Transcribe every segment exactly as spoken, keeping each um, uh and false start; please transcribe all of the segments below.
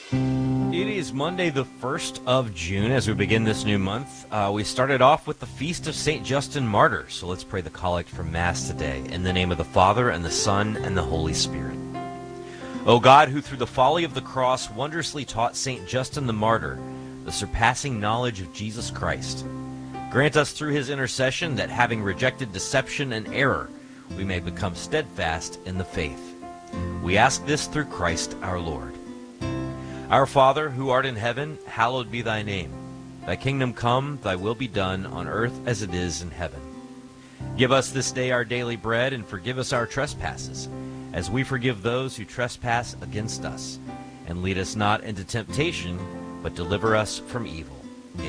It is Monday, the first of June. As we begin this new month, uh, we started off with the Feast of Saint Justin Martyr. So let's pray the collect for Mass today. In the name of the Father, and the Son, and the Holy Spirit. O God, who through the folly of the cross wondrously taught Saint Justin the Martyr the surpassing knowledge of Jesus Christ, grant us through his intercession that, having rejected deception and error, we may become steadfast in the faith. We ask this through Christ our Lord. Our Father, who art in heaven, hallowed be thy name. Thy kingdom come, thy will be done, on earth as it is in heaven. Give us this day our daily bread, and forgive us our trespasses, as we forgive those who trespass against us. And lead us not into temptation, but deliver us from evil.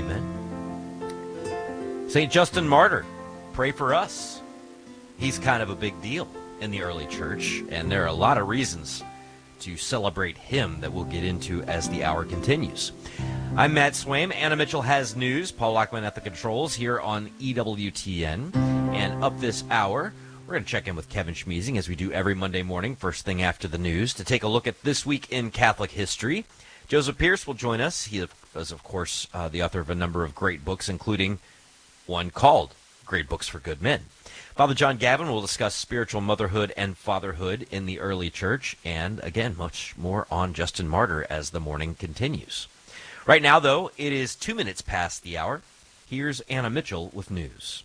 Amen. Saint Justin Martyr, pray for us. He's kind of a big deal in the early church, and there are a lot of reasons to celebrate him that we'll get into as the hour continues. I'm Matt Swaim. Anna Mitchell has news. Paul Lockman at the controls here on E W T N. And up this hour, we're going to check in with Kevin Schmeezing, as we do every Monday morning, first thing after the news, to take a look at this week in Catholic history. Joseph Pierce will join us. He is, of course, uh, the author of a number of great books, including one called Great Books for Good Men. Father John Gavin will discuss spiritual motherhood and fatherhood in the early church, and again, much more on Justin Martyr as the morning continues. Right now, though, it is two minutes past the hour. Here's Anna Mitchell with news.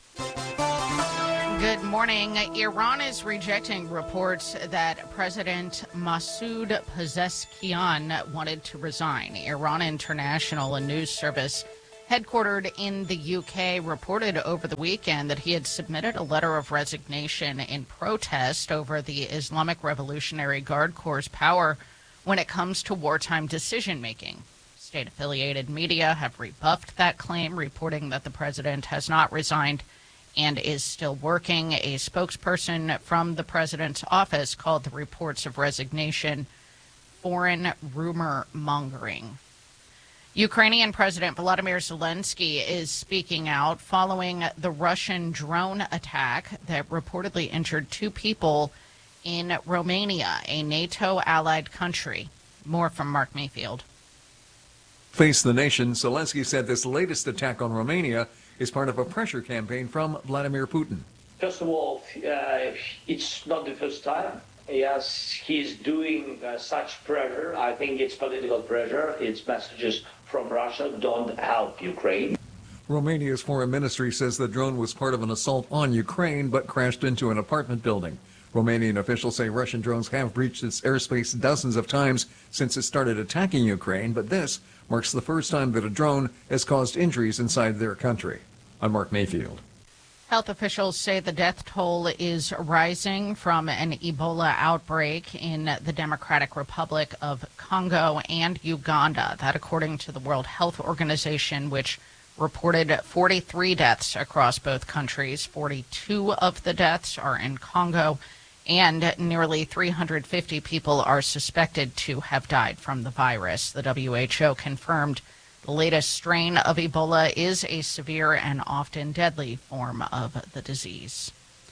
Good morning. Iran is rejecting reports that President Masoud Pezeshkian wanted to resign. Iran International, a news service headquartered in the U K, reported over the weekend that he had submitted a letter of resignation in protest over the Islamic Revolutionary Guard Corps' power when it comes to wartime decision-making. State-affiliated media have rebuffed that claim, reporting that the president has not resigned and is still working. A spokesperson from the president's office called the reports of resignation foreign rumor mongering. Ukrainian President Volodymyr Zelensky is speaking out following the Russian drone attack that reportedly injured two people in Romania, a NATO-allied country. More from Mark Mayfield. Face the Nation, Zelensky said this latest attack on Romania is part of a pressure campaign from Vladimir Putin. First of all, uh, it's not the first time. Yes, he's doing uh, such pressure. I think it's political pressure. It's messages from Russia, don't help Ukraine. Romania's foreign ministry says the drone was part of an assault on Ukraine but crashed into an apartment building. Romanian officials say Russian drones have breached its airspace dozens of times since it started attacking Ukraine, but this marks the first time that a drone has caused injuries inside their country. I'm Mark Mayfield. Health officials say the death toll is rising from an Ebola outbreak in the Democratic Republic of Congo and Uganda. That, according to the World Health Organization, which reported forty-three deaths across both countries. forty-two of the deaths are in Congo, and nearly three hundred fifty people are suspected to have died from the virus. The W H O confirmed the latest strain of Ebola is a severe and often deadly form of the disease.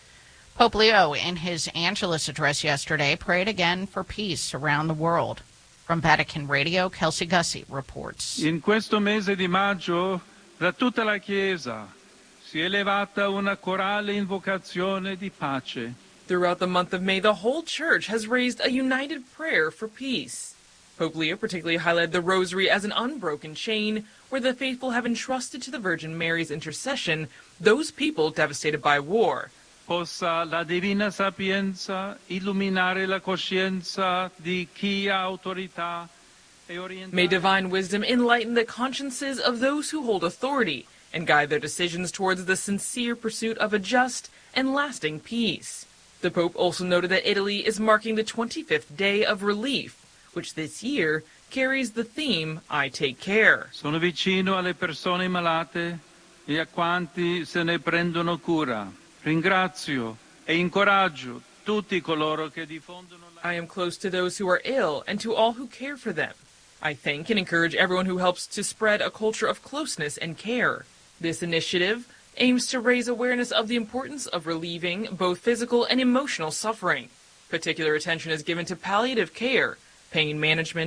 Pope Leo, in his Angelus address yesterday, prayed again for peace around the world. From Vatican Radio, Kelsey Gussie reports. In questo mese di maggio, da tutta la Chiesa si è elevata una corale invocazione di pace. Throughout the month of May, the whole Church has raised a united prayer for peace. Pope Leo particularly highlighted the Rosary as an unbroken chain where the faithful have entrusted to the Virgin Mary's intercession those people devastated by war. Possa la divina sapienza illuminare la coscienza di chi ha autorità e orientare. May divine wisdom enlighten the consciences of those who hold authority and guide their decisions towards the sincere pursuit of a just and lasting peace. The Pope also noted that Italy is marking the twenty-fifth day of relief, which this year carries the theme, I Take Care. Sono vicino alle persone malate e a quanti se ne prendono cura. Ringrazio e incoraggio tutti coloro che diffondono la... I am close to those who are ill and to all who care for them. I thank and encourage everyone who helps to spread a culture of closeness and care. This initiative aims to raise awareness of the importance of relieving both physical and emotional suffering. Particular attention is given to palliative care, pain management,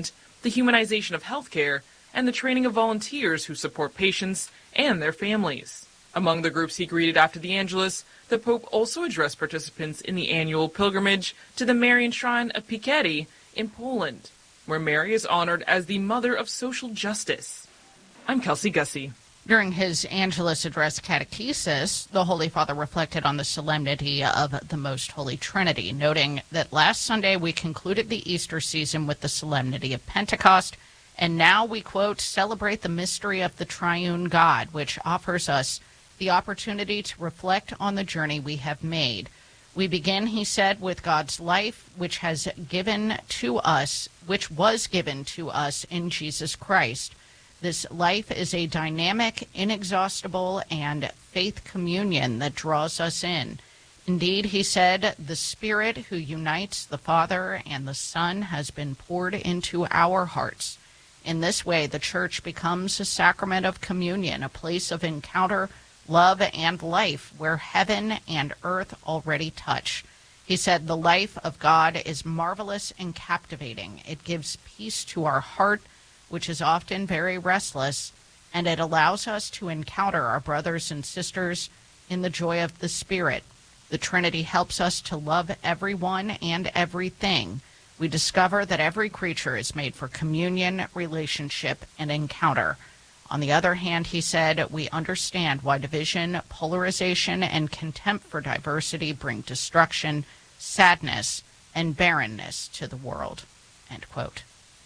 the humanization of healthcare, and the training of volunteers who support patients and their families. Among the groups he greeted after the Angelus, the Pope also addressed participants in the annual pilgrimage to the Marian Shrine of Piekety in Poland, where Mary is honored as the Mother of Social Justice. I'm Kelsey Gussie. During his Angelus Address catechesis, the Holy Father reflected on the solemnity of the Most Holy Trinity, noting that last Sunday we concluded the Easter season with the solemnity of Pentecost, and now we, quote, celebrate the mystery of the triune God, which offers us the opportunity to reflect on the journey we have made. We begin, he said, with God's life, which has given to us, which was given to us in Jesus Christ. This life is a dynamic, inexhaustible, and faith communion that draws us in. Indeed, he said, the Spirit who unites the Father and the Son has been poured into our hearts. In this way, the Church becomes a sacrament of communion, a place of encounter, love, and life where heaven and earth already touch. He said, the life of God is marvelous and captivating. It gives peace to our heart, which is often very restless, and it allows us to encounter our brothers and sisters in the joy of the Spirit. The Trinity helps us to love everyone and everything. We discover that every creature is made for communion, relationship, and encounter. On the other hand, he said, we understand why division, polarization, and contempt for diversity bring destruction, sadness, and barrenness to the world. End quote.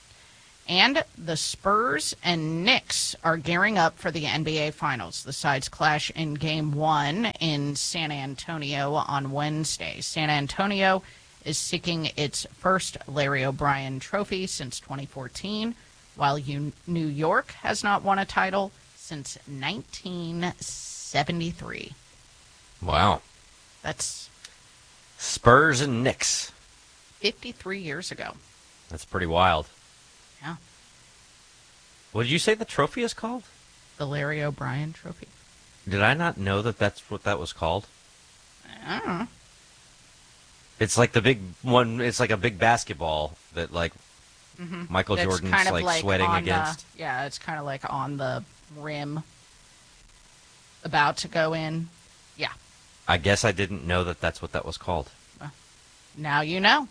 And the Spurs and Knicks are gearing up for the N B A Finals. The sides clash in Game one in San Antonio on Wednesday. San Antonio is seeking its first Larry O'Brien trophy since twenty fourteen, while New York has not won a title since nineteen seventy-three. Wow. That's Spurs and Knicks. fifty-three years ago. That's pretty wild. Yeah. What did you say the trophy is called? The Larry O'Brien trophy. Did I not know that that's what that was called? I don't know. It's like the big one. It's like a big basketball that like Mm-hmm. Michael It's Jordan's kind of like, like sweating on against. The, yeah, it's kind of like on the rim, about to go in. Yeah. I guess I didn't know that that's what that was called. Well, now you know.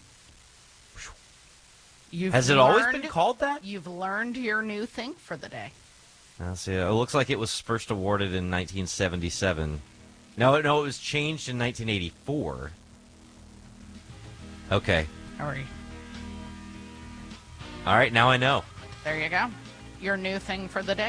You've Has it learned, always been called that? You've learned your new thing for the day. Let's see. It looks like it was first awarded in nineteen seventy-seven. No, no, it was changed in nineteen eighty-four. Okay. All right. All right, now I know. There you go. Your new thing for the day.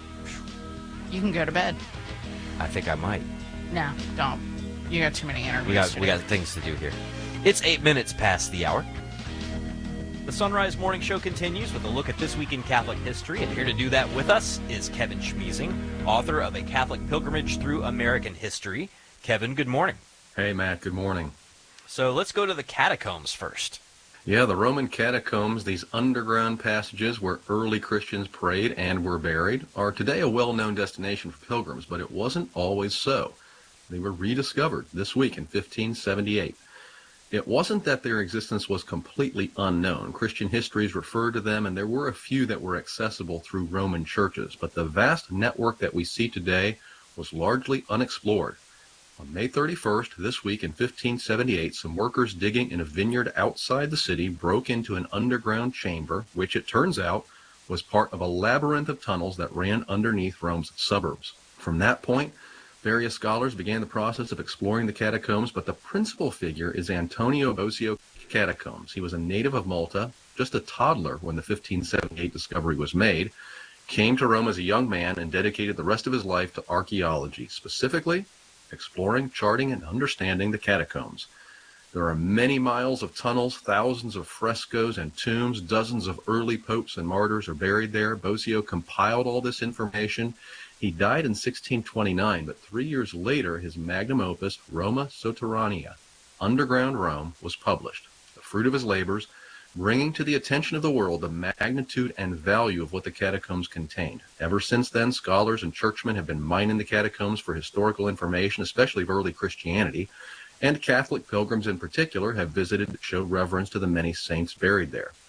You can go to bed. I think I might. No, don't. You got too many interviews. We got to we do. got things to do here. It's eight minutes past the hour. The Sunrise Morning Show continues with a look at this week in Catholic history, and here to do that with us is Kevin Schmiesing, author of A Catholic Pilgrimage Through American History. Kevin, good morning. Hey, Matt, good morning. So let's go to the catacombs first. Yeah, the Roman catacombs, these underground passages where early Christians prayed and were buried, are today a well-known destination for pilgrims, but it wasn't always so. They were rediscovered this week in fifteen seventy-eight. It wasn't that their existence was completely unknown. Christian histories refer to them, and there were a few that were accessible through Roman churches, but the vast network that we see today was largely unexplored. On May thirty-first, this week in fifteen seventy-eight, some workers digging in a vineyard outside the city broke into an underground chamber, which it turns out was part of a labyrinth of tunnels that ran underneath Rome's suburbs. From that point, various scholars began the process of exploring the catacombs, but the principal figure is Antonio Bosio Catacombs. He was a native of Malta, just a toddler when the fifteen seventy-eight discovery was made, came to Rome as a young man, and dedicated the rest of his life to archaeology, specifically exploring, charting, and understanding the catacombs. There are many miles of tunnels, thousands of frescoes and tombs, dozens of early popes and martyrs are buried there. Bosio compiled all this information. He died in sixteen twenty-nine, but three years later, his magnum opus, Roma Sotterranea, Underground Rome, was published, the fruit of his labors, bringing to the attention of the world the magnitude and value of what the catacombs contained. Ever since then, scholars and churchmen have been mining the catacombs for historical information, especially of early Christianity, and Catholic pilgrims in particular have visited to show reverence to the many saints buried there.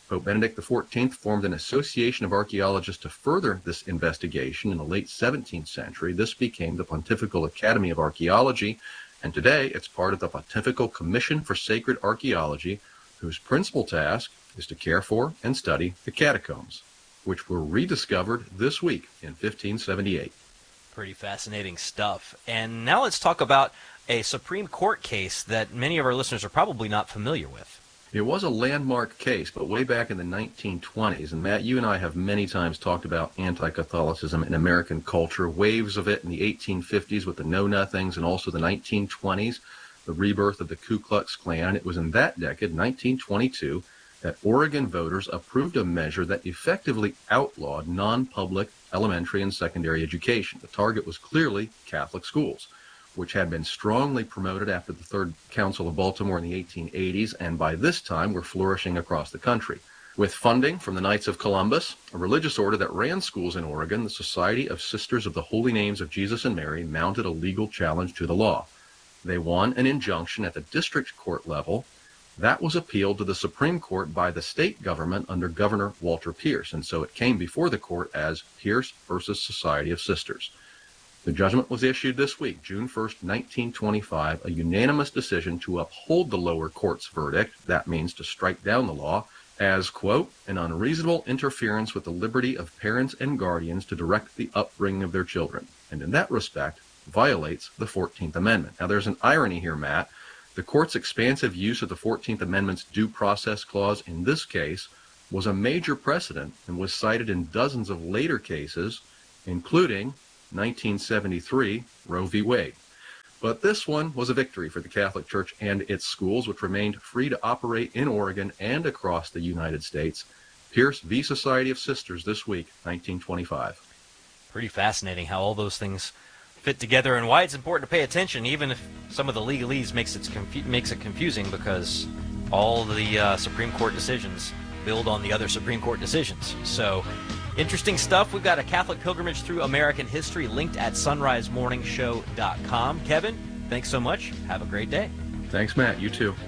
Pope Benedict the fourteenth formed an association of archaeologists to further this investigation in the late seventeenth century. This became the Pontifical Academy of Archaeology, and today it's part of the Pontifical Commission for Sacred Archaeology, whose principal task is to care for and study the catacombs, which were rediscovered this week in fifteen seventy-eight. Pretty fascinating stuff. And now let's talk about a Supreme Court case that many of our listeners are probably not familiar with. It was a landmark case, but way back in the nineteen twenties, and Matt, you and I have many times talked about anti-Catholicism in American culture, waves of it in the eighteen fifties with the Know-Nothings, and also the nineteen twenties, the rebirth of the Ku Klux Klan. It was in that decade, nineteen twenty-two, that Oregon voters approved a measure that effectively outlawed non-public elementary and secondary education. The target was clearly Catholic schools, which had been strongly promoted after the Third Council of Baltimore in the eighteen eighties, and by this time were flourishing across the country. With funding from the Knights of Columbus, a religious order that ran schools in Oregon, the Society of Sisters of the Holy Names of Jesus and Mary mounted a legal challenge to the law. They won an injunction at the district court level. That was appealed to the Supreme Court by the state government under Governor Walter Pierce, and so it came before the court as Pierce versus Society of Sisters. The judgment was issued this week, June first, nineteen twenty-five, a unanimous decision to uphold the lower court's verdict, that means to strike down the law, as, quote, an unreasonable interference with the liberty of parents and guardians to direct the upbringing of their children, and in that respect, violates the fourteenth Amendment. Now, there's an irony here, Matt. The court's expansive use of the fourteenth Amendment's due process clause in this case was a major precedent and was cited in dozens of later cases, including nineteen seventy-three Roe v. Wade. But this one was a victory for the Catholic Church and its schools, which remained free to operate in Oregon and across the United States. Pierce v. Society of Sisters this week, nineteen twenty-five. Pretty fascinating how all those things fit together and why it's important to pay attention, even if some of the legalese makes it, confu- makes it confusing, because all the uh, Supreme Court decisions build on the other Supreme Court decisions. So, interesting stuff. We've got a Catholic pilgrimage through American history linked at sunrise morning show dot com. Kevin, thanks so much. Have a great day. Thanks, Matt. You too.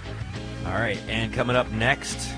All right, and coming up next,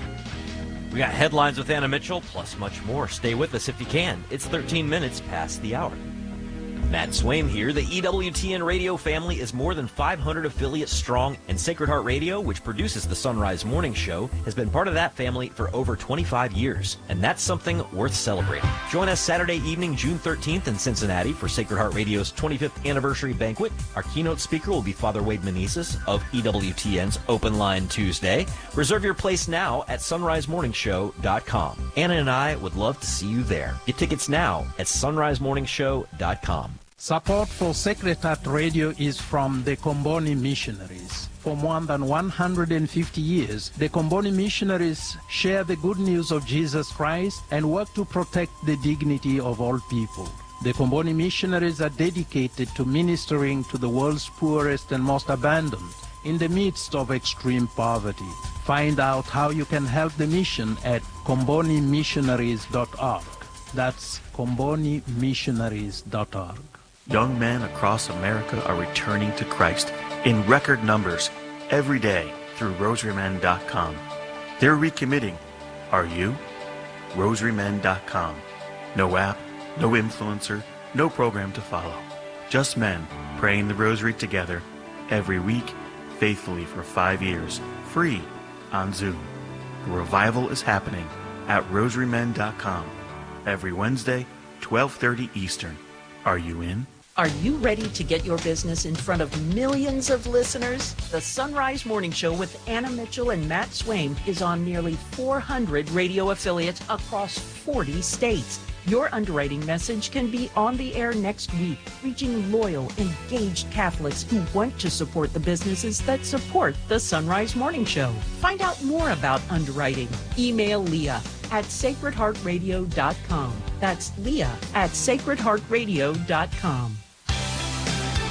we got headlines with Anna Mitchell, plus much more. Stay with us if you can. It's thirteen minutes past the hour. Matt Swaim here. The E W T N radio family is more than five hundred affiliates strong, and Sacred Heart Radio, which produces the Sunrise Morning Show, has been part of that family for over twenty-five years, and that's something worth celebrating. Join us Saturday evening, June thirteenth in Cincinnati for Sacred Heart Radio's twenty-fifth anniversary banquet. Our keynote speaker will be Father Wade Meneses of E W T N's Open Line Tuesday. Reserve your place now at sunrise morning show dot com. Anna and I would love to see you there. Get tickets now at sunrise morning show dot com. Support for Sacred Heart Radio is from the Comboni Missionaries. For more than one hundred fifty years, the Comboni Missionaries share the good news of Jesus Christ and work to protect the dignity of all people. The Comboni Missionaries are dedicated to ministering to the world's poorest and most abandoned in the midst of extreme poverty. Find out how you can help the mission at comboni missionaries dot org. That's comboni missionaries dot org. Young men across America are returning to Christ in record numbers every day through rosary men dot com. They're recommitting. Are you? rosary men dot com. No app, no influencer, no program to follow. Just men praying the rosary together every week, faithfully for five years, free on Zoom. The revival is happening at rosary men dot com every Wednesday, twelve thirty Eastern. Are you in? Are you ready to get your business in front of millions of listeners? The Sunrise Morning Show with Anna Mitchell and Matt Swaim is on nearly four hundred radio affiliates across forty states. Your underwriting message can be on the air next week, reaching loyal, engaged Catholics who want to support the businesses that support the Sunrise Morning Show. Find out more about underwriting. Email Leah at sacred heart radio dot com. That's Leah at sacred heart radio dot com.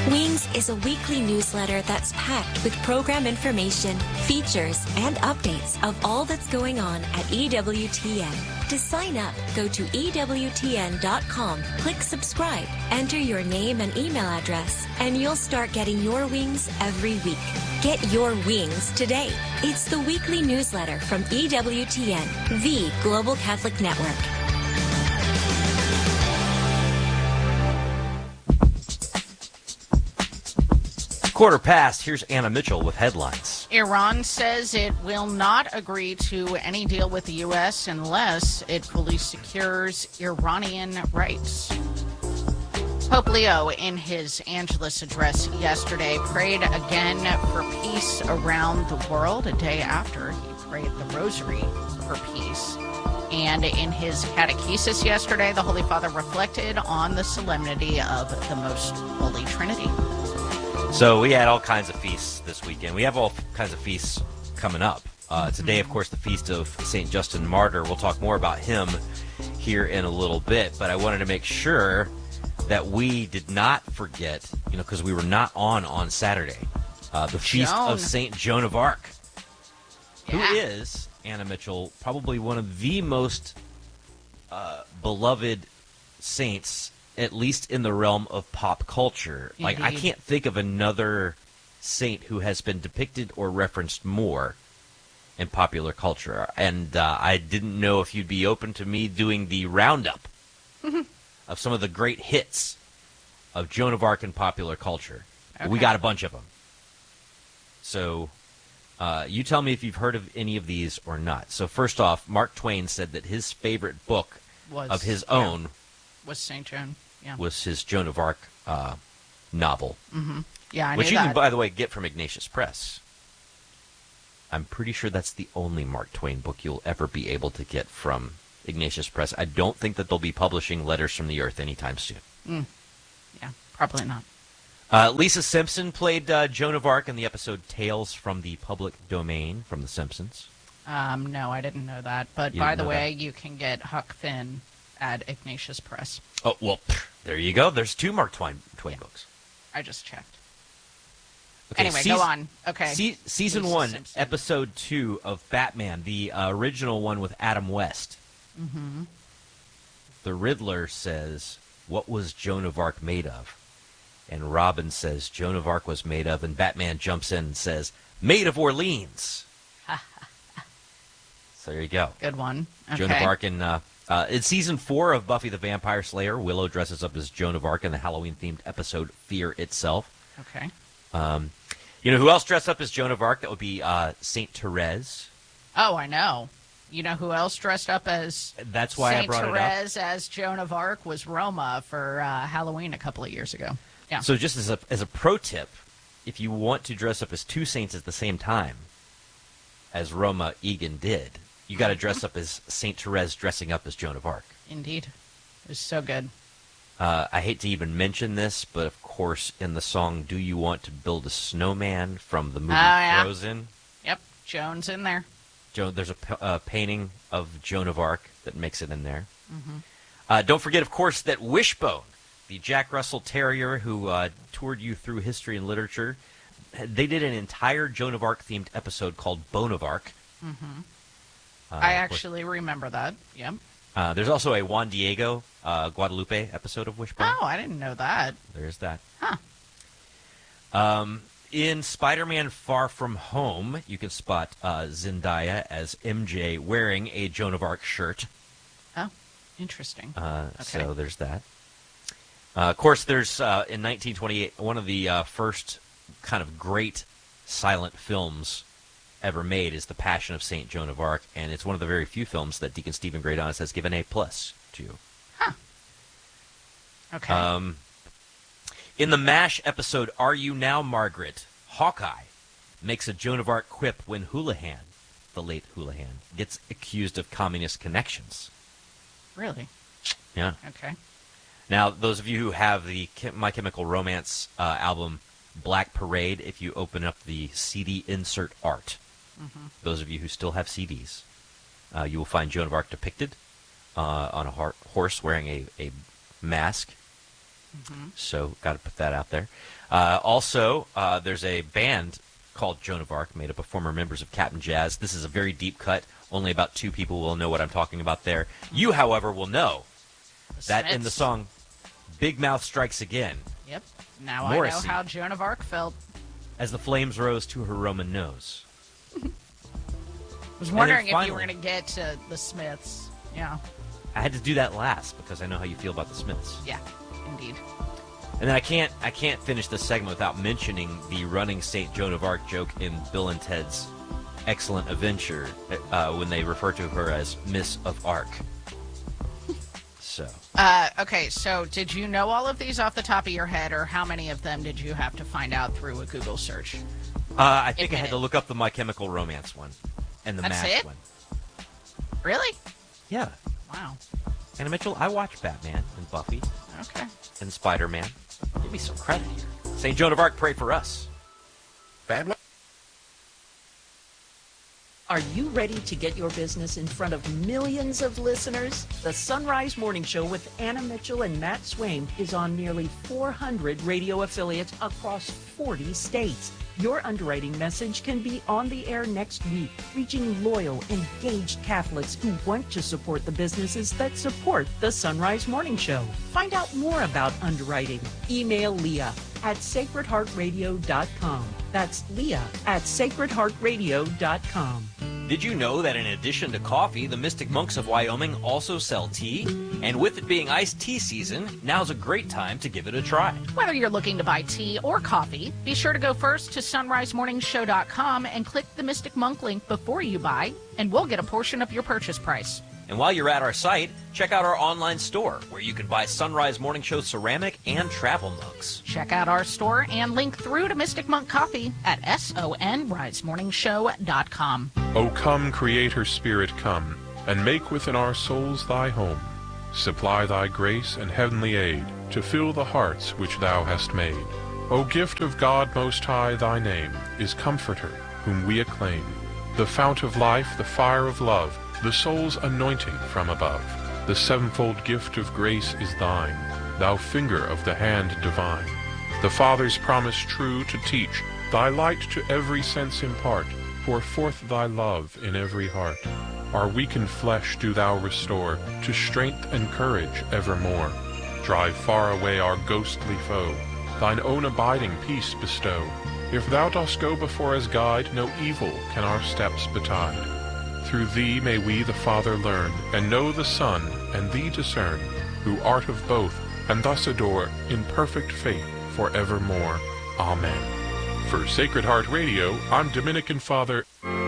Wings is a weekly newsletter that's packed with program information, features, and updates of all that's going on at E W T N. To sign up, go to E W T N dot com, click subscribe, enter your name and email address, and you'll start getting your wings every week. Get your wings today. It's the weekly newsletter from E W T N, the Global Catholic Network. Quarter past, here's Anna Mitchell with headlines. Iran says it will not agree to any deal with the U S unless it fully secures Iranian rights. Pope Leo, in his Angelus address yesterday, prayed again for peace around the world, a day after he prayed the Rosary for peace. And in his catechesis yesterday, the Holy Father reflected on the solemnity of the Most Holy Trinity. So we had all kinds of feasts this weekend. We have all kinds of feasts coming up. Uh, today, of course, the feast of Saint Justin Martyr. We'll talk more about him here in a little bit, but I wanted to make sure that we did not forget, you know, because we were not on on Saturday, uh, the feast Joan. of Saint Joan of Arc, Yeah. who is, Anna Mitchell, probably one of the most uh, beloved saints, at least in the realm of pop culture. Like, I Indeed. can't think of another saint who has been depicted or referenced more in popular culture. And uh, I didn't know if you'd be open to me doing the roundup of some of the great hits of Joan of Arc in popular culture. Okay. We got a bunch of them. So uh, you tell me if you've heard of any of these or not. So first off, Mark Twain said that his favorite book Was, of his yeah, own was Saint Joan. Yeah. was his Joan of Arc uh, novel, Mm-hmm. Yeah, I which knew you that. can, by the way, get from Ignatius Press. I'm pretty sure that's the only Mark Twain book you'll ever be able to get from Ignatius Press. I don't think that they'll be publishing Letters from the Earth anytime soon. Mm. Yeah, probably not. Uh, Lisa Simpson played uh, Joan of Arc in the episode Tales from the Public Domain from The Simpsons. Um, no, I didn't know that. But You by didn't the know way, you can get Huck Finn at Ignatius Press. Oh, well, pff, there you go. There's two Mark Twain, Twain Yeah. books. I just checked. Okay, Anyway, season, go on. Okay. Se- season Lisa one, Simpson. episode two of Batman, the uh, original one with Adam West. Mm-hmm. The Riddler says, "What was Joan of Arc made of?" And Robin says, "Joan of Arc was made of," and Batman jumps in and says, "Made of Orleans." So there you go. Good one. Okay. Joan of Arc in, uh, uh, in season four of Buffy the Vampire Slayer, Willow dresses up as Joan of Arc in the Halloween-themed episode Fear Itself. Okay. Um, you know who else dressed up as Joan of Arc? That would be uh, Saint Therese. Oh, I know. You know who else dressed up as That's why Saint I brought Therese as Joan of Arc was Roma for uh, Halloween a couple of years ago. Yeah. it up. So just as a, as a pro tip, if you want to dress up as two saints at the same time, as Roma Egan did, you got to dress up as Saint Therese dressing up as Joan of Arc. Indeed. It was so good. Uh, I hate to even mention this, but of course, in the song "Do You Want to Build a Snowman" from the movie Oh, yeah. Frozen, Yep. Joan's in there. Joan, there's a p- uh, painting of Joan of Arc that makes it in there. Mm-hmm. Uh, don't forget, of course, that Wishbone, the Jack Russell Terrier who uh, toured you through history and literature, they did an entire Joan of Arc themed episode called Bone of Arc. Mm-hmm. Uh, I of course, actually remember that. Yep. uh, there's also a Juan Diego uh, Guadalupe episode of Wishbone. Oh, I didn't know that. There's that. Huh. Um, in Spider-Man Far From Home, you can spot uh, Zendaya as M J wearing a Joan of Arc shirt. Oh, interesting. Uh, Okay. So there's that. Uh, of course, there's uh, in nineteen twenty-eight, one of the uh, first kind of great silent films ever made is The Passion of Saint Joan of Arc, and it's one of the very few films that Deacon Stephen Greydonis has given A plus to. Okay. Um, in the MASH episode Are You Now, Margaret?, Hawkeye makes a Joan of Arc quip when Houlihan, the late Houlihan, gets accused of communist connections. Really? Yeah. Okay. Now, those of you who have the Chem- My Chemical Romance uh, album Black Parade, if you open up the C D insert art, Mm-hmm. those of you who still have C Ds, uh, you will find Joan of Arc depicted uh, on a har- horse wearing a, a mask Mm-hmm. So got to put that out there. Uh, also, uh, there's a band called Joan of Arc, made up of former members of Captain Jazz. This is a very deep cut. Only about two people will know what I'm talking about there. You, however, will know The that in Smiths. the song Big Mouth Strikes Again, Yep. Now Morrissey. I know how Joan of Arc felt. as the flames rose to her Roman nose. I was wondering if finally- you were going to get to the Smiths. Yeah. I had to do that last because I know how you feel about the Smiths. Yeah, indeed. And then I can't I can't finish this segment without mentioning the running Saint Joan of Arc joke in Bill and Ted's Excellent Adventure uh, when they refer to her as Miss of Arc. So, Uh, okay, so did you know all of these off the top of your head, or how many of them did you have to find out through a Google search? uh, I think I Admit had it. to look up the My Chemical Romance one and the That's Mash it? one. Really? Yeah. Wow. Anna Mitchell, I watch Batman and Buffy Okay. and Spider-Man. Give me some credit here. Saint Joan of Arc, pray for us. Bad Are you ready to get your business in front of millions of listeners? The Sunrise Morning Show with Anna Mitchell and Matt Swaim is on nearly four hundred radio affiliates across forty states. Your underwriting message can be on the air next week, reaching loyal, engaged Catholics who want to support the businesses that support the Sunrise Morning Show. Find out more about underwriting. Email Leah at sacred heart radio dot com. That's Leah at sacred heart radio dot com. Did you know that in addition to coffee, the Mystic Monks of Wyoming also sell tea? And with it being iced tea season, now's a great time to give it a try. Whether you're looking to buy tea or coffee, be sure to go first to sunrise morning show dot com and click the Mystic Monk link before you buy, and we'll get a portion of your purchase price. And while you're at our site, check out our online store, where you can buy Sunrise Morning Show ceramic and travel mugs. Check out our store and link through to Mystic Monk Coffee at sunrise morning show dot com. O come, Creator Spirit, come, and make within our souls thy home. Supply thy grace and heavenly aid to fill the hearts which thou hast made. O gift of God Most High, thy name is Comforter, whom we acclaim. The fount of life, the fire of love, the soul's anointing from above. The sevenfold gift of grace is thine, thou finger of the hand divine. The Father's promise true to teach, thy light to every sense impart. Pour forth thy love in every heart. Our weakened flesh do thou restore, to strength and courage evermore. Drive far away our ghostly foe, thine own abiding peace bestow. If thou dost go before as guide, no evil can our steps betide. Through thee may we the Father learn, and know the Son, and thee discern, who art of both, and thus adore, in perfect faith forevermore. Amen. For Sacred Heart Radio, I'm Dominican Father.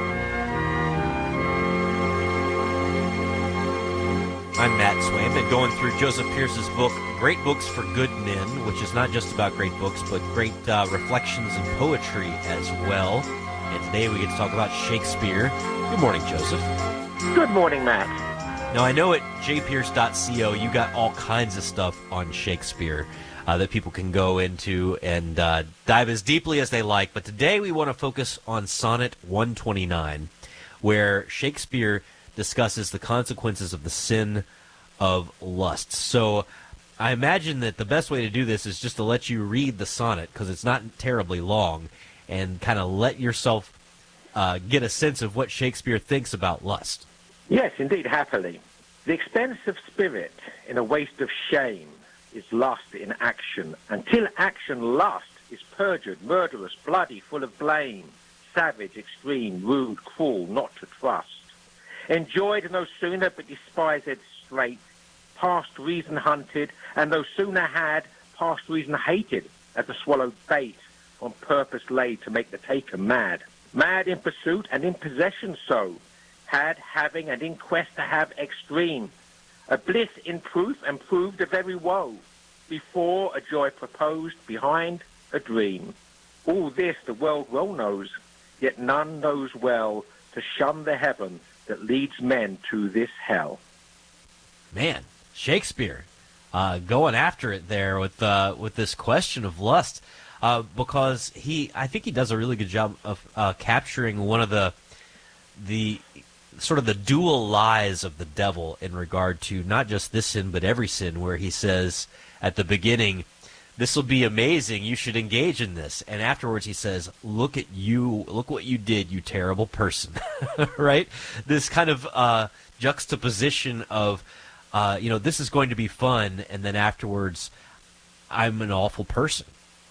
I'm Matt Swaim, been going through Joseph Pierce's book, Great Books for Good Men, which is not just about great books, but great uh, reflections and poetry as well. And today we get to talk about Shakespeare. Good morning, Joseph. Good morning, Matt. Now, I know at j pierce dot co you got all kinds of stuff on Shakespeare uh, that people can go into and uh, dive as deeply as they like. But today we want to focus on Sonnet one twenty-nine, where Shakespeare discusses the consequences of the sin of lust. So I imagine that the best way to do this is just to let you read the sonnet, because it's not terribly long, and kind of let yourself uh, get a sense of what Shakespeare thinks about lust. Yes, indeed, happily. The expense of spirit in a waste of shame is lust in action, until action lust is perjured, murderous, bloody, full of blame, savage, extreme, rude, cruel, not to trust. Enjoyed no sooner, but despised straight, past reason hunted, and no sooner had, past reason hated, as the swallowed bait, on purpose laid to make the taker mad. Mad in pursuit and in possession so, had, having, and in quest to have extreme, a bliss in proof and proved a very woe, before a joy proposed, behind a dream. All this the world well knows, yet none knows well to shun the heaven that leads men to this hell. Man, Shakespeare uh, going after it there with uh, with this question of lust, uh, because he, I think he does a really good job of uh, capturing one of the the sort of the dual lies of the devil in regard to not just this sin but every sin, where he says at the beginning, this will be amazing. You should engage in this. And afterwards he says, look at you. Look what you did, you terrible person. Right? This kind of uh, juxtaposition of, uh, you know, this is going to be fun. And then afterwards, I'm an awful person.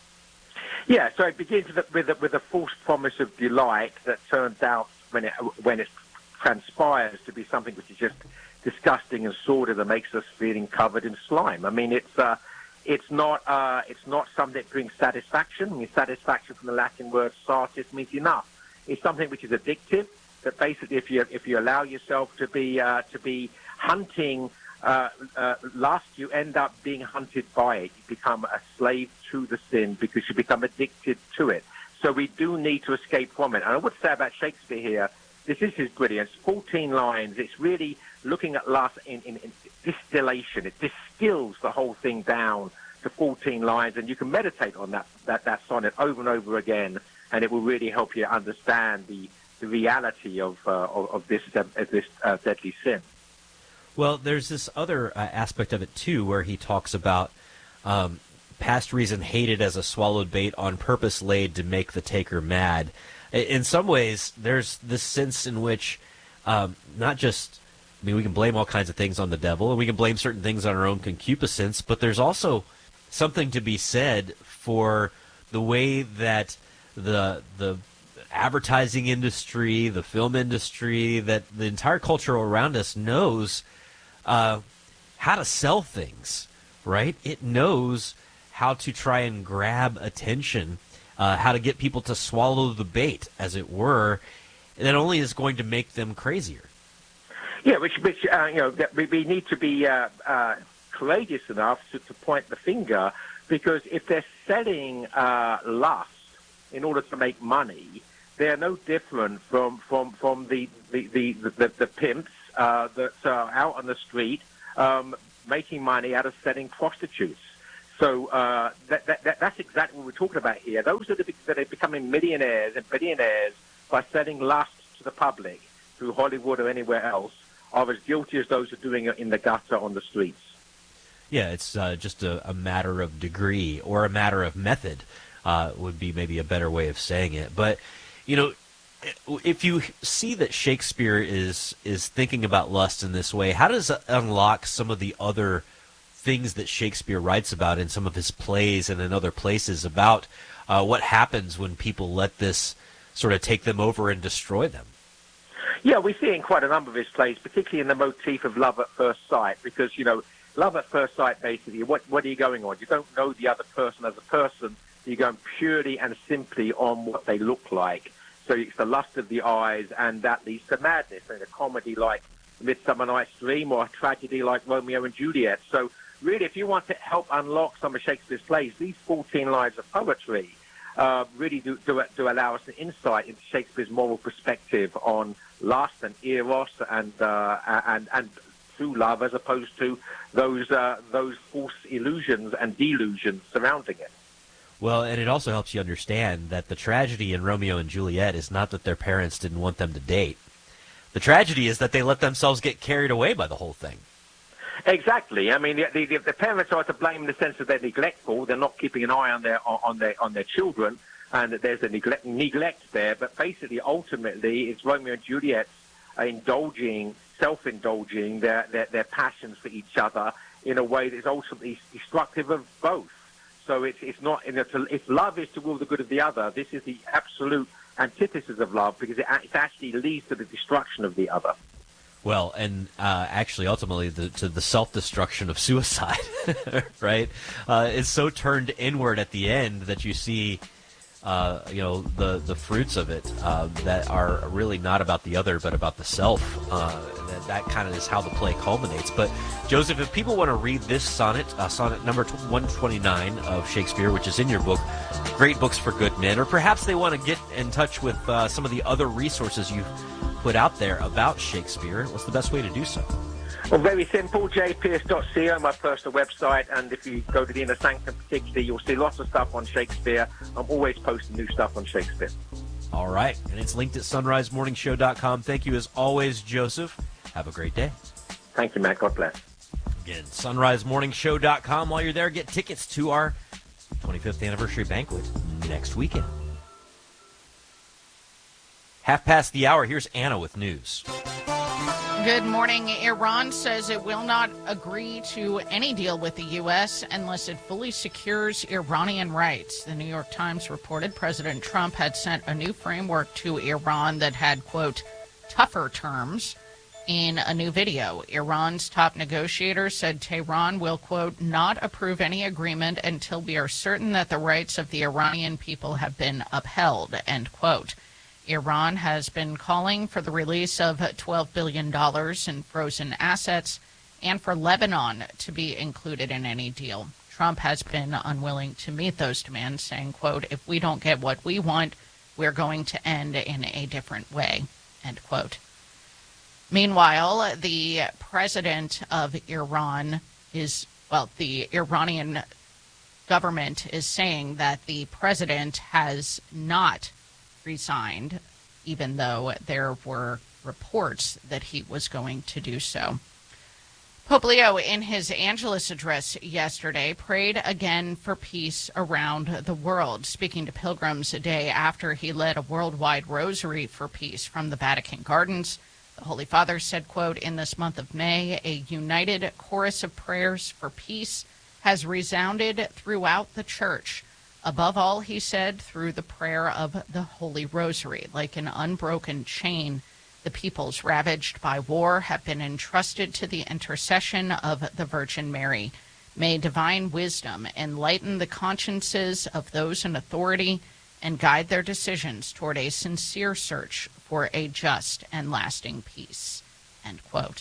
Yeah, so it begins with a, with a, with a false promise of delight that turns out, when it, when it transpires, to be something which is just disgusting and sordid that makes us feeling covered in slime. I mean, it's uh, it's not uh, it's not something that brings satisfaction. I mean, satisfaction from the Latin word satis means enough. It's something which is addictive. That basically, if you if you allow yourself to be uh, to be hunting uh, uh, lust, you end up being hunted by it. You become a slave to the sin because you become addicted to it. So we do need to escape from it. And I would say about Shakespeare here, this is his brilliance. fourteen lines. It's really looking at lust in, in, in distillation. It distills the whole thing down to fourteen lines, and you can meditate on that, that, that sonnet over and over again, and it will really help you understand the, the reality of, uh, of, of this, uh, this uh, deadly sin. Well, there's this other uh, aspect of it, too, where he talks about um, past reason hated as a swallowed bait on purpose laid to make the taker mad. In some ways, there's this sense in which um, not just, I mean, we can blame all kinds of things on the devil, and we can blame certain things on our own concupiscence, but there's also something to be said for the way that the the advertising industry, the film industry, that the entire culture around us knows uh, how to sell things, right? It knows how to try and grab attention, uh, how to get people to swallow the bait, as it were, and that only is going to make them crazier. Yeah, which, which uh, you know, that we, we need to be uh, uh, courageous enough to, to point the finger, because if they're selling uh, lust in order to make money, they're no different from from from the the the, the, the pimps uh, that are out on the street um, making money out of selling prostitutes. So uh, that, that, that that's exactly what we're talking about here. Those are the that are becoming millionaires and billionaires by selling lust to the public through Hollywood or anywhere else are as guilty as those who are doing it in the gutter on the streets. Yeah, it's uh, just a, a matter of degree, or a matter of method uh, would be maybe a better way of saying it. But, you know, if you see that Shakespeare is is thinking about lust in this way, how does it unlock some of the other things that Shakespeare writes about in some of his plays and in other places about uh, what happens when people let this sort of take them over and destroy them? Yeah, we see it in quite a number of his plays, particularly in the motif of love at first sight, because, you know, love at first sight, basically, what, what are you going on? You don't know the other person as a person. You're going purely and simply on what they look like. So it's the lust of the eyes, and that leads to madness in a comedy like Midsummer Night's Dream or a tragedy like Romeo and Juliet. So really, if you want to help unlock some of Shakespeare's plays, these fourteen lines of poetry uh, really do, do, do allow us an insight into Shakespeare's moral perspective on lust and eros and uh, and and true love, as opposed to those uh, those false illusions and delusions surrounding it. Well, and it also helps you understand that the tragedy in Romeo and Juliet is not that their parents didn't want them to date. The tragedy is that they let themselves get carried away by the whole thing. Exactly. I mean, the, the, the parents are to blame in the sense that they're neglectful. They're not keeping an eye on their on their on their children, and that there's a neglect, neglect there. But basically, ultimately, it's Romeo and Juliet indulging, self-indulging their, their their passions for each other in a way that is ultimately destructive of both. So it's it's not if love is to will the good of the other, this is the absolute antithesis of love, because it, it actually leads to the destruction of the other. Well, and uh, actually, ultimately, the, to the self-destruction of suicide, right? Uh, it's so turned inward at the end that you see, uh, you know, the the fruits of it uh, that are really not about the other, but about the self. Uh, that that kind of is how the play culminates. But Joseph, if people want to read this sonnet, uh, sonnet number one twenty-nine of Shakespeare, which is in your book, Great Books for Good Men, or perhaps they want to get in touch with uh, some of the other resources you've put out there about Shakespeare, what's the best way to do so? Well, very simple, j pierce dot co, my personal website, and if you go to the Inner Sanctum particularly, you'll see lots of stuff on Shakespeare. I'm always posting new stuff on Shakespeare. All right, and it's linked at sunrise morning show dot com. Thank you as always, Joseph. Have a great day. Thank you, Matt. God bless. Again, sunrise morning show dot com. While you're there, get tickets to our twenty-fifth anniversary banquet next weekend. Half past the hour, here's Anna with news. Good morning. Iran says it will not agree to any deal with the U S unless it fully secures Iranian rights. The New York Times reported President Trump had sent a new framework to Iran that had, quote, tougher terms. In a new video, Iran's top negotiator said Tehran will, quote, not approve any agreement until we are certain that the rights of the Iranian people have been upheld, end quote. Iran has been calling for the release of twelve billion dollars in frozen assets and for Lebanon to be included in any deal. Trump has been unwilling to meet those demands, saying, quote, if we don't get what we want, we're going to end in a different way, end quote. Meanwhile, the president of Iran is, well, the Iranian government is saying that the president has not resigned, even though there were reports that he was going to do so. Pope Leo, in his Angelus address yesterday, prayed again for peace around the world, speaking to pilgrims a day after he led a worldwide rosary for peace from the Vatican Gardens. The Holy Father said, quote, in this month of May, a united chorus of prayers for peace has resounded throughout the Church. Above all, he said, through the prayer of the Holy Rosary, like an unbroken chain, the peoples ravaged by war have been entrusted to the intercession of the Virgin Mary. May divine wisdom enlighten the consciences of those in authority and guide their decisions toward a sincere search for a just and lasting peace, end quote.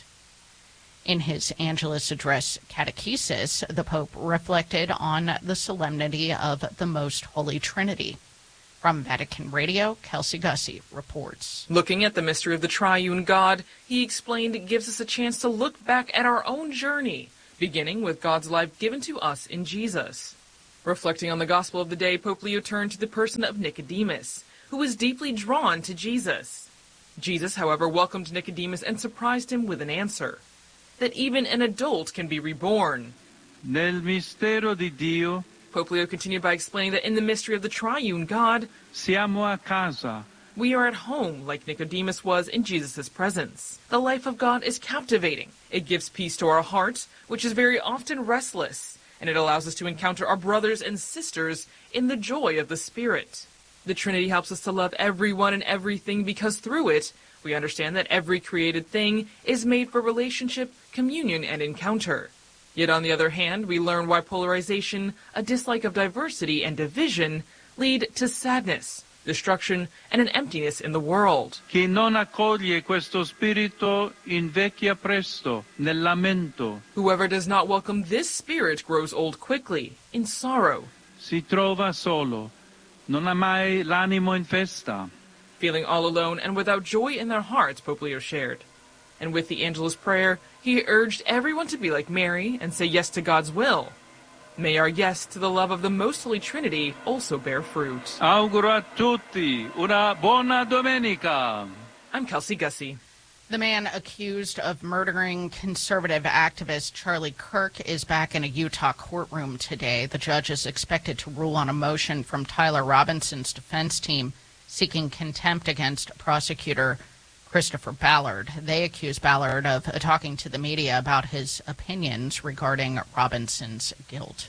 In his Angelus address catechesis, the Pope reflected on the solemnity of the Most Holy Trinity. From Vatican Radio, Kelsey Gussie reports. Looking at the mystery of the triune God, he explained it gives us a chance to look back at our own journey, beginning with God's life given to us in Jesus. Reflecting on the gospel of the day, Pope Leo turned to the person of Nicodemus, who was deeply drawn to Jesus. Jesus, however, welcomed Nicodemus and surprised him with an answer. That even an adult can be reborn. Nel mistero di Dio, Pope Leo continued by explaining that in the mystery of the triune God, siamo a casa. We are at home like Nicodemus was in Jesus' presence. The life of God is captivating. It gives peace to our hearts, which is very often restless, and it allows us to encounter our brothers and sisters in the joy of the Spirit. The Trinity helps us to love everyone and everything because through it, we understand that every created thing is made for relationship, communion, and encounter. Yet on the other hand, we learn why polarization, a dislike of diversity, and division lead to sadness, destruction, and an emptiness in the world. Chi non accoglie questo spirito invecchia presto, nel lamento. Whoever does not welcome this spirit grows old quickly, in sorrow. Si trova solo, non ha mai l'animo in festa. Feeling all alone and without joy in their hearts, Pope Leo shared. And with the Angelus prayer, he urged everyone to be like Mary and say yes to God's will. May our yes to the love of the Most Holy Trinity also bear fruit. Auguro a tutti una buona domenica. I'm Kelsey Gussie. The man accused of murdering conservative activist Charlie Kirk is back in a Utah courtroom today. The judge is expected to rule on a motion from Tyler Robinson's defense team seeking contempt against prosecutor Christopher Ballard. They accuse Ballard of talking to the media about his opinions regarding Robinson's guilt.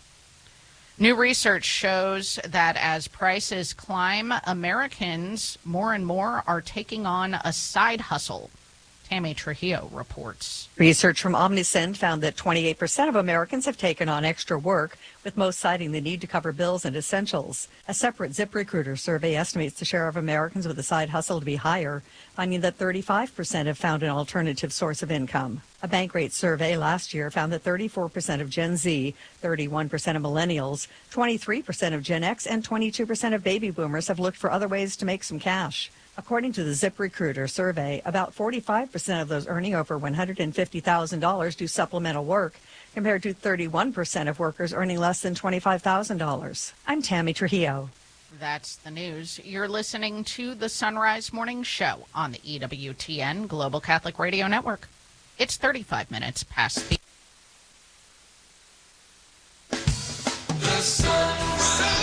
New research shows that as prices climb, Americans more and more are taking on a side hustle. Tammy Trujillo reports. Research from Omnisend found that twenty-eight percent of Americans have taken on extra work, with most citing the need to cover bills and essentials. A separate ZipRecruiter survey estimates the share of Americans with a side hustle to be higher, finding that thirty-five percent have found an alternative source of income. A Bankrate survey last year found that thirty-four percent of Gen Z, thirty-one percent of millennials, twenty-three percent of Gen X, and twenty-two percent of baby boomers have looked for other ways to make some cash. According to the ZipRecruiter survey, about forty-five percent of those earning over one hundred fifty thousand dollars do supplemental work, compared to thirty-one percent of workers earning less than twenty-five thousand dollars. I'm Tammy Trujillo. That's the news. You're listening to the Sunrise Morning Show on the E W T N Global Catholic Radio Network. It's thirty-five minutes past the... The sun.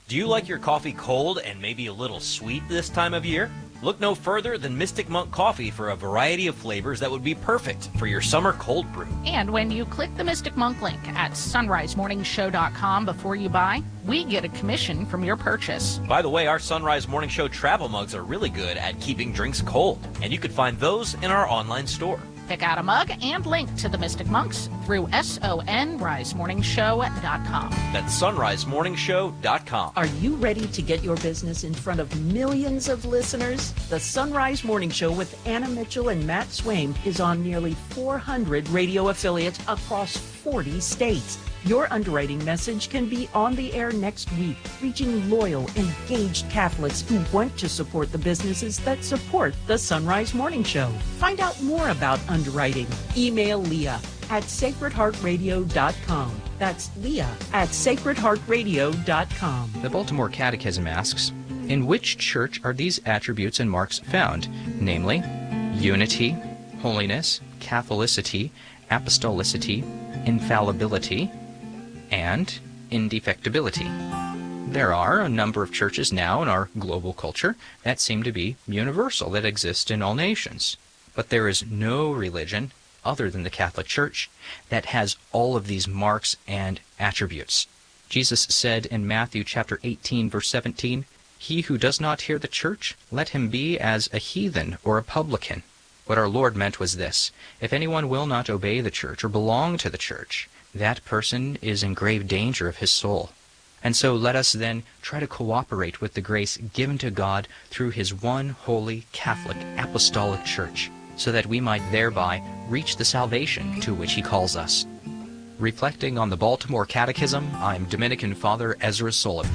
Do you like your coffee cold and maybe a little sweet this time of year? Look no further than Mystic Monk Coffee for a variety of flavors that would be perfect for your summer cold brew. And when you click the Mystic Monk link at sunrise morning show dot com before you buy, we get a commission from your purchase. By the way, our Sunrise Morning Show travel mugs are really good at keeping drinks cold, and you can find those in our online store. Pick out a mug and link to the Mystic Monks through sunrise morning show dot com. That's sunrise morning show dot com. Are you ready to get your business in front of millions of listeners? The Sunrise Morning Show with Anna Mitchell and Matt Swaim is on nearly four hundred radio affiliates across forty states. Your underwriting message can be on the air next week, reaching loyal, engaged Catholics who want to support the businesses that support the Sunrise Morning Show. Find out more about underwriting. Email Leah at sacred heart radio dot com. That's Leah at sacred heart radio dot com. The Baltimore Catechism asks, in which church are these attributes and marks found? Namely, unity, holiness, Catholicity, apostolicity, infallibility, and indefectibility. There are a number of churches now in our global culture that seem to be universal, that exist in all nations. But there is no religion other than the Catholic Church that has all of these marks and attributes. Jesus said in Matthew chapter eighteen, verse seventeen, "He who does not hear the church, let him be as a heathen or a publican." What our Lord meant was this: if anyone will not obey the church or belong to the church, that person is in grave danger of his soul. And so let us then try to cooperate with the grace given to God through his one holy Catholic apostolic church, so that we might thereby reach the salvation to which he calls us. Reflecting on the Baltimore Catechism, I'm Dominican Father Ezra Sullivan.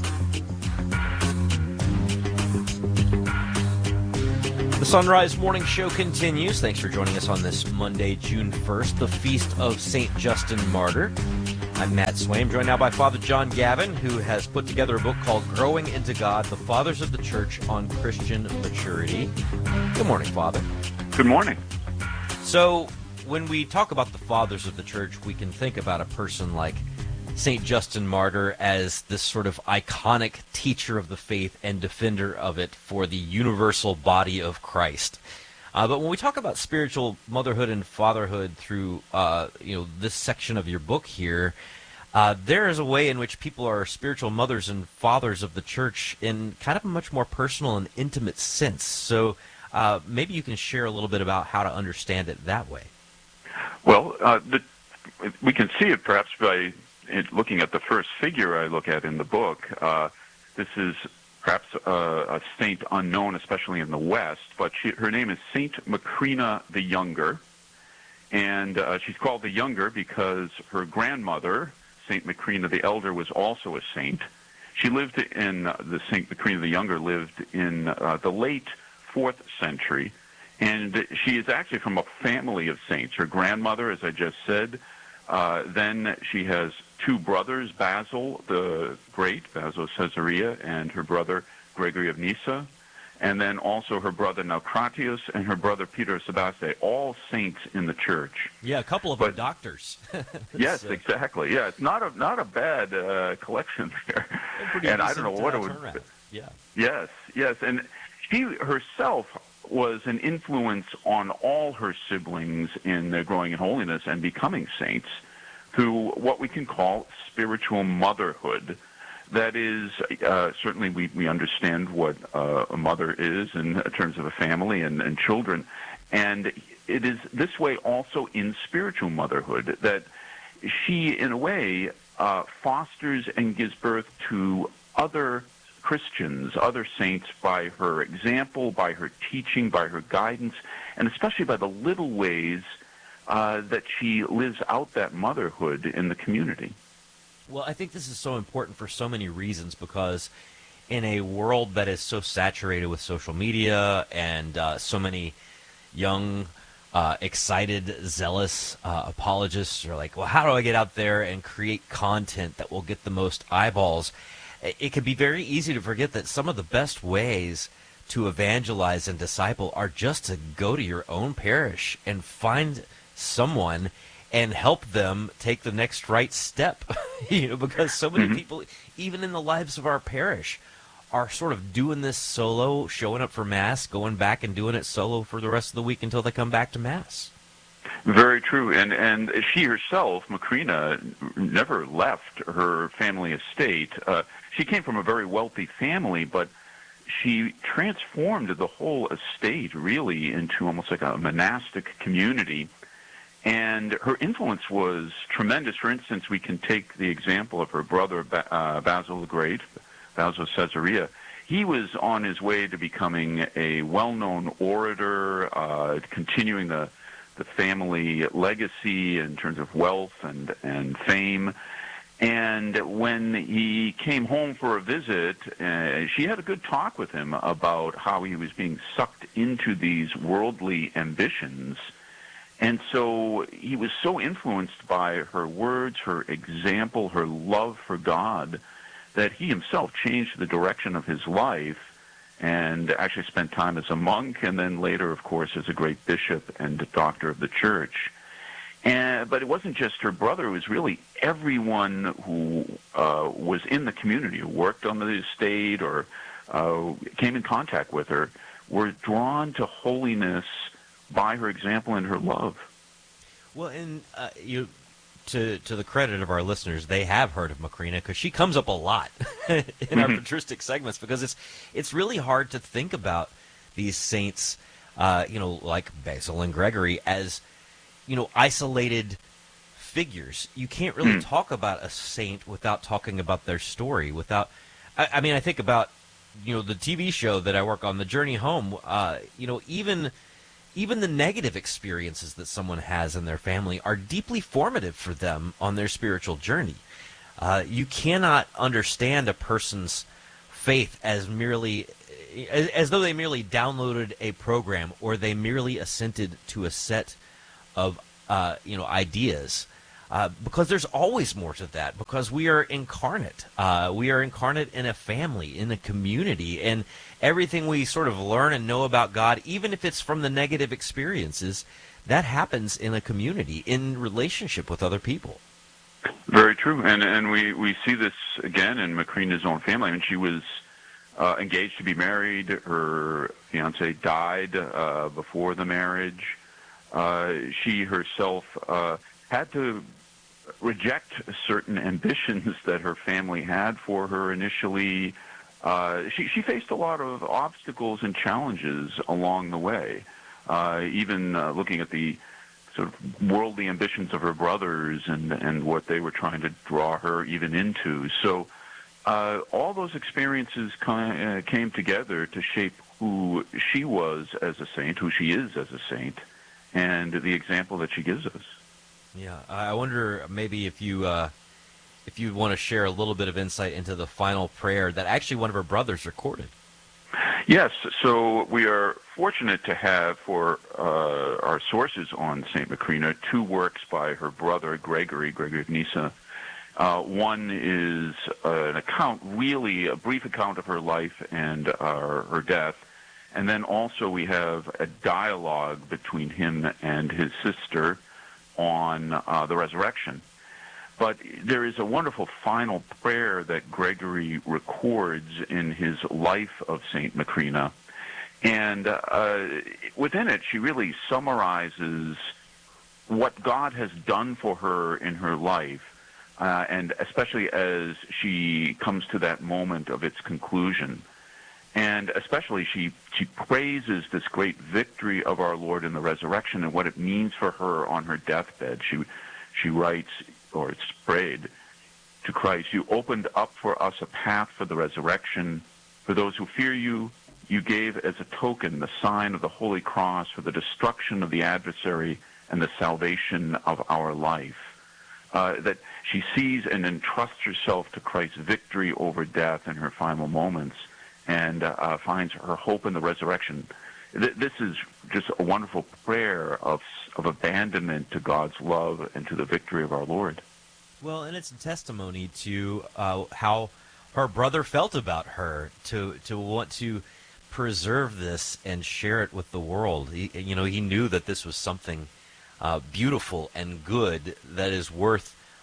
The Sunrise Morning Show continues. Thanks for joining us on this Monday, June first, the Feast of Saint Justin Martyr. I'm Matt Swaim, joined now by Father John Gavin, who has put together a book called Growing into God, The Fathers of the Church on Christian Maturity. Good morning, Father. Good morning. So, when we talk about the Fathers of the Church, we can think about a person like Saint Justin Martyr as this sort of iconic teacher of the faith and defender of it for the universal body of Christ. Uh, but when we talk about spiritual motherhood and fatherhood through uh, you know this section of your book here, uh, there is a way in which people are spiritual mothers and fathers of the church in kind of a much more personal and intimate sense. So uh, maybe you can share a little bit about how to understand it that way. Well, uh, the, we can see it perhaps by looking at the first figure I look at in the book. Uh, this is perhaps a, a saint unknown, especially in the West, but she, her name is Saint Macrina the Younger, and uh, she's called the Younger because her grandmother, Saint Macrina the Elder, was also a saint. She lived in, uh, the Saint Macrina the Younger lived in uh, the late fourth century, and she is actually from a family of saints. Her grandmother, as I just said, uh, then she has two brothers, Basil the Great, Basil of Caesarea, and her brother Gregory of Nyssa, and then also her brother Naucratius and her brother Peter of Sebaste, all saints in the church. Yeah, a couple of but, them doctors. yes, uh, exactly. Yeah, it's not a not a bad uh, collection there. And I don't know what uh, it would. Be. Yeah. Yes, yes, and she herself was an influence on all her siblings in their growing in holiness and becoming saints through what we can call spiritual motherhood. That is, uh, certainly we, we understand what uh, a mother is in terms of a family and, and children. And it is this way also in spiritual motherhood, that she, in a way, uh, fosters and gives birth to other Christians, other saints, by her example, by her teaching, by her guidance, and especially by the little ways uh, that she lives out that motherhood in the community. Well, I think this is so important for so many reasons, because in a world that is so saturated with social media and uh, so many young, uh, excited, zealous uh, apologists are like, well, how do I get out there and create content that will get the most eyeballs? It can be very easy to forget that some of the best ways to evangelize and disciple are just to go to your own parish and find someone and help them take the next right step. You know, because so many mm-hmm. people, even in the lives of our parish, are sort of doing this solo, showing up for Mass, going back and doing it solo for the rest of the week until they come back to Mass. Very true. And and she herself, Macrina, never left her family estate. Uh, she came from a very wealthy family, but she transformed the whole estate really into almost like a monastic community. And her influence was tremendous. For instance, we can take the example of her brother, uh, Basil the Great, Basil of Caesarea. He was on his way to becoming a well-known orator, uh, continuing the, the family legacy in terms of wealth and, and fame. And when he came home for a visit, uh, she had a good talk with him about how he was being sucked into these worldly ambitions. And so he was so influenced by her words, her example, her love for God, that he himself changed the direction of his life and actually spent time as a monk and then later, of course, as a great bishop and a doctor of the church. And, but it wasn't just her brother. It was really everyone who uh, was in the community, who worked on the estate or uh, came in contact with her, were drawn to holiness by her example and her love. Well, and uh, you, to to the credit of our listeners, they have heard of Macrina because she comes up a lot in mm-hmm. our patristic segments, because it's it's really hard to think about these saints, uh, you know, like Basil and Gregory, as, you know, isolated figures. You can't really mm. talk about a saint without talking about their story. Without, I, I mean, I think about, you know, the T V show that I work on, The Journey Home. Uh, you know, even. Even the negative experiences that someone has in their family are deeply formative for them on their spiritual journey. Uh, you cannot understand a person's faith as merely, as, as though they merely downloaded a program or they merely assented to a set of, uh, you know, ideas. Uh, because there's always more to that, because we are incarnate. Uh, we are incarnate in a family, in a community, and everything we sort of learn and know about God, even if it's from the negative experiences, that happens in a community, in relationship with other people. Very true, and and we, we see this again in Macrina's own family. I mean, she was uh, engaged to be married. Her fiance died uh, before the marriage. Uh, she herself uh, had to reject certain ambitions that her family had for her initially. Uh, she, she faced a lot of obstacles and challenges along the way, uh, even uh, looking at the sort of worldly ambitions of her brothers and, and what they were trying to draw her even into. So uh, all those experiences kind of, uh, came together to shape who she was as a saint, who she is as a saint, and the example that she gives us. Yeah, I wonder maybe if you uh, if you want to share a little bit of insight into the final prayer that actually one of her brothers recorded. Yes, so we are fortunate to have for uh, our sources on Saint Macrina two works by her brother Gregory, Gregory of Nyssa. Uh, one is uh, an account, really a brief account of her life and uh, her death, and then also we have a dialogue between him and his sister on uh, the resurrection. But there is a wonderful final prayer that Gregory records in his life of Saint Macrina. And uh, within it, she really summarizes what God has done for her in her life, uh, and especially as she comes to that moment of its conclusion. And especially she, she praises this great victory of our Lord in the resurrection and what it means for her on her deathbed. She, she writes, or it's prayed to Christ, "You opened up for us a path for the resurrection. For those who fear you, you gave as a token the sign of the Holy Cross for the destruction of the adversary and the salvation of our life." Uh, that she sees and entrusts herself to Christ's victory over death in her final moments, and uh, finds her hope in the resurrection. Th- this is just a wonderful prayer of of abandonment to God's love and to the victory of our Lord. Well, and it's a testimony to uh, how her brother felt about her, to to want to preserve this and share it with the world. He, you know, he knew that this was something uh, beautiful and good that is worth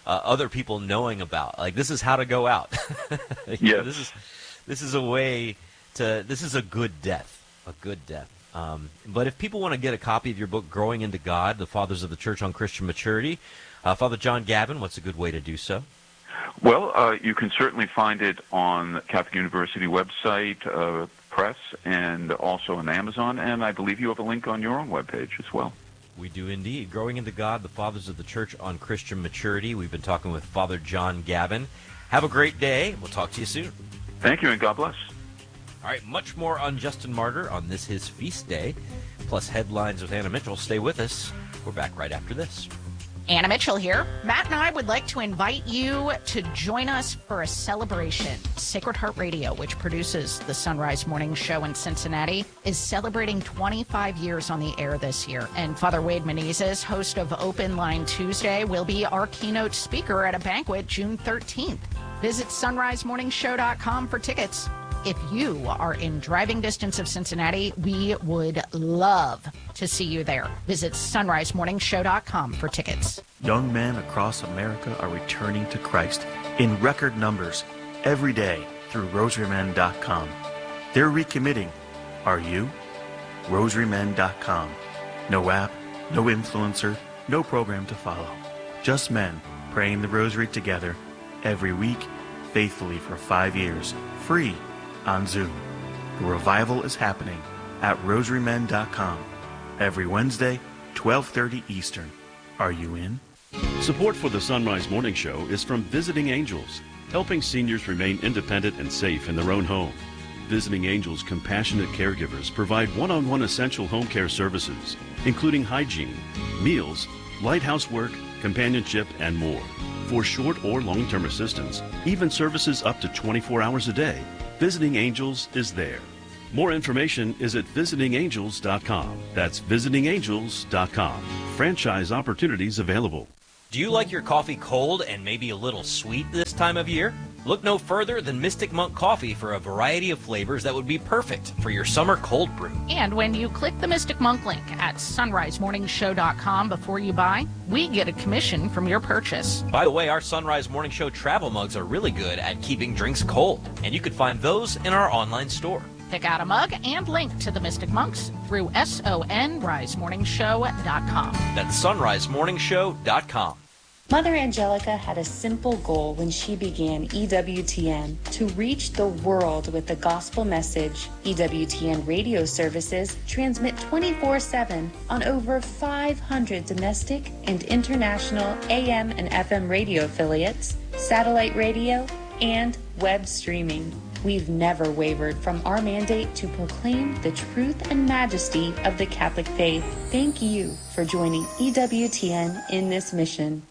uh, other people knowing about. Like, this is how to go out. Yeah. This is this is a way to. This is a good death. A good death. Um, but if people want to get a copy of your book, Growing into God, The Fathers of the Church on Christian Maturity, uh, Father John Gavin, what's a good way to do so? Well, uh, you can certainly find it on the Catholic University website, uh, press, and also on Amazon, and I believe you have a link on your own webpage as well. We do indeed. Growing into God, The Fathers of the Church on Christian Maturity. We've been talking with Father John Gavin. Have a great day. We'll talk to you soon. Thank you, and God bless. All right, much more on Justin Martyr on this his feast day, plus headlines with Anna Mitchell. Stay with us. We're back right after this. Anna Mitchell here. Matt and I would like to invite you to join us for a celebration. Sacred Heart Radio, which produces the Sunrise Morning Show in Cincinnati, is celebrating twenty-five years on the air this year. And Father Wade Menezes, host of Open Line Tuesday, will be our keynote speaker at a banquet June thirteenth. Visit sunrise morning show dot com for tickets. If you are in driving distance of Cincinnati, we would love to see you there. Visit sunrise morning show dot com for tickets. Young men across America are returning to Christ in record numbers every day through rosary men dot com. They're recommitting. Are you? rosary men dot com. No app, no influencer, no program to follow. Just men praying the rosary together every week, faithfully for five years, free on Zoom. The revival is happening at rosary men dot com every Wednesday, twelve thirty Eastern. Are you in? Support for the Sunrise Morning Show is from Visiting Angels, helping seniors remain independent and safe in their own home. Visiting Angels compassionate caregivers provide one-on-one essential home care services, including hygiene, meals, light housework, companionship, and more. For short or long-term assistance, even services up to twenty-four hours a day, Visiting Angels is there. More information is at visiting angels dot com. That's visiting angels dot com. Franchise opportunities available. Do you like your coffee cold and maybe a little sweet this time of year? Look no further than Mystic Monk Coffee for a variety of flavors that would be perfect for your summer cold brew. And when you click the Mystic Monk link at sunrise morning show dot com before you buy, we get a commission from your purchase. By the way, our Sunrise Morning Show travel mugs are really good at keeping drinks cold, and you can find those in our online store. Pick out a mug and link to the Mystic Monks through sunrise morning show dot com. That's sunrise morning show dot com. Mother Angelica had a simple goal when she began E W T N, to reach the world with the gospel message. E W T N radio services transmit twenty-four seven on over five hundred domestic and international A M and F M radio affiliates, satellite radio, and web streaming. We've never wavered from our mandate to proclaim the truth and majesty of the Catholic faith. Thank you for joining E W T N in this mission.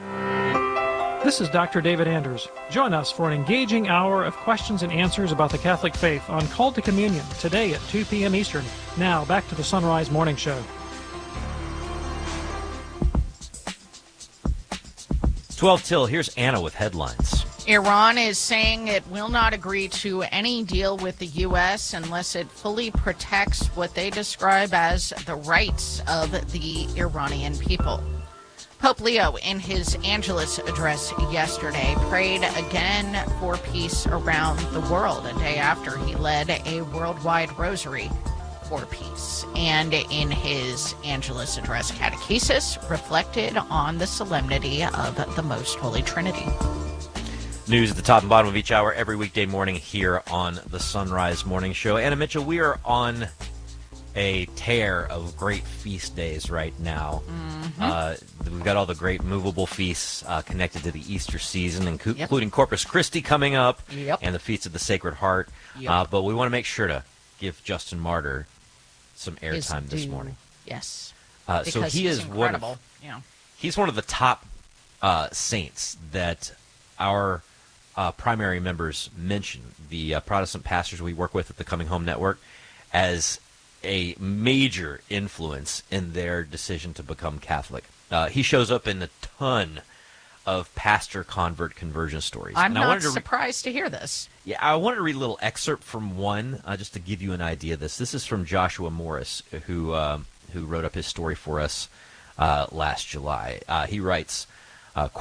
This is Doctor David Anders. Join us for an engaging hour of questions and answers about the Catholic faith on Call to Communion today at two p.m. Eastern. Now, back to the Sunrise Morning Show. twelve till, here's Anna with headlines. Iran is saying it will not agree to any deal with the U S unless it fully protects what they describe as the rights of the Iranian people. Pope Leo, in his Angelus address yesterday, prayed again for peace around the world, a day after he led a worldwide rosary for peace. And in his Angelus address, catechesis reflected on the solemnity of the Most Holy Trinity. News at the top and bottom of each hour every weekday morning here on the Sunrise Morning Show. Anna Mitchell, we are on a tear of great feast days right now. Mm-hmm. Uh, we've got all the great movable feasts uh, connected to the Easter season, inc- yep. including Corpus Christi coming up, yep. and the Feast of the Sacred Heart. Yep. Uh, but we want to make sure to give Justin Martyr some airtime this morning. Yes, uh, so he is incredible. one of, yeah. He's one of the top uh, saints that our uh, primary members mention, the uh, Protestant pastors we work with at the Coming Home Network, as a major influence in their decision to become Catholic. Uh, he shows up in a ton of pastor convert conversion stories. I'm and not I wanted to re- surprised to hear this. Yeah, I wanted to read a little excerpt from one uh, just to give you an idea of this. This is from Joshua Morris, who um, who wrote up his story for us uh, last July. Uh, he writes, uh, quote,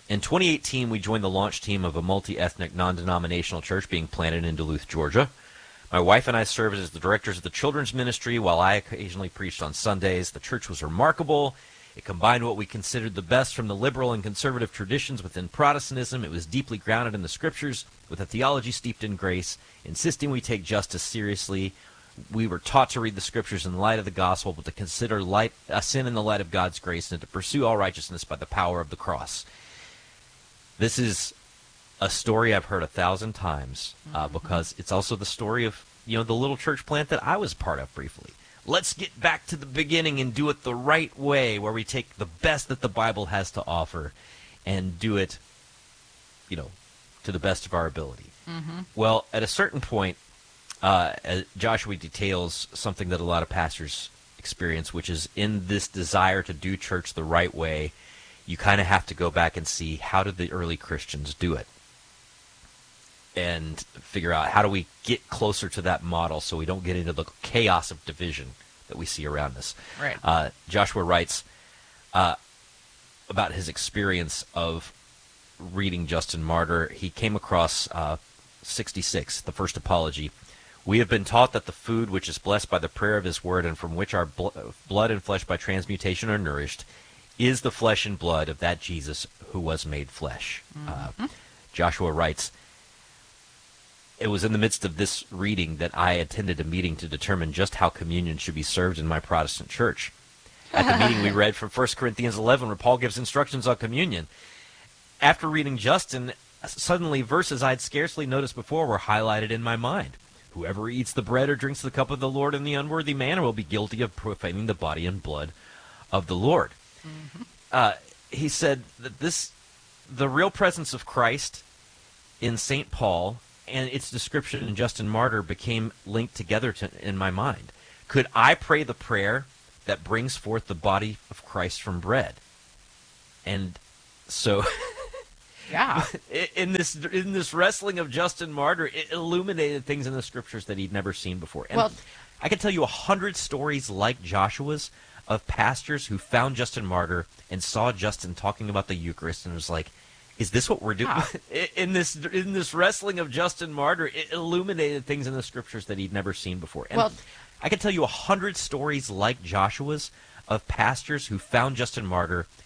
In twenty eighteen, we joined the launch team of a multi-ethnic, non-denominational church being planted in Duluth, Georgia. My wife and I served as the directors of the children's ministry while I occasionally preached on Sundays. The church was remarkable. It combined what we considered the best from the liberal and conservative traditions within Protestantism. It was deeply grounded in the scriptures with a theology steeped in grace, insisting we take justice seriously. We were taught to read the scriptures in the light of the gospel, but to consider light, uh, sin in the light of God's grace, and to pursue all righteousness by the power of the cross. This is a story I've heard a thousand times uh, mm-hmm. because it's also the story of, you know, the little church plant that I was part of briefly. Let's get back to the beginning and do it the right way, where we take the best that the Bible has to offer and do it, you know, to the best of our ability. Mm-hmm. Well, at a certain point, uh, Joshua details something that a lot of pastors experience, which is in this desire to do church the right way, you kind of have to go back and see, how did the early Christians do it? And figure out, how do we get closer to that model so we don't get into the chaos of division that we see around us. Right. Uh, Joshua writes uh, about his experience of reading Justin Martyr. He came across uh, sixty-six, the first apology. We have been taught that the food which is blessed by the prayer of his word and from which our bl- blood and flesh by transmutation are nourished is the flesh and blood of that Jesus who was made flesh. Mm-hmm. Uh, Joshua writes, it was in the midst of this reading that I attended a meeting to determine just how communion should be served in my Protestant church. At the meeting, we read from First Corinthians eleven, where Paul gives instructions on communion. After reading Justin, suddenly verses I'd scarcely noticed before were highlighted in my mind. Whoever eats the bread or drinks the cup of the Lord in the unworthy manner will be guilty of profaning the body and blood of the Lord. Mm-hmm. Uh, he said that this, the real presence of Christ in Saint Paul and its description in Justin Martyr became linked together to, in my mind. Could I pray the prayer that brings forth the body of Christ from bread? And so, yeah, in this in this wrestling of Justin Martyr, it illuminated things in the scriptures that he'd never seen before. And well, I could tell you a hundred stories like Joshua's of pastors who found Justin Martyr and saw Justin talking about the Eucharist and was like, is this what we're doing? Ah. in this in this wrestling of Justin Martyr, it illuminated things in the scriptures that he'd never seen before. And well, I could tell you a hundred stories like Joshua's of pastors who found Justin Martyr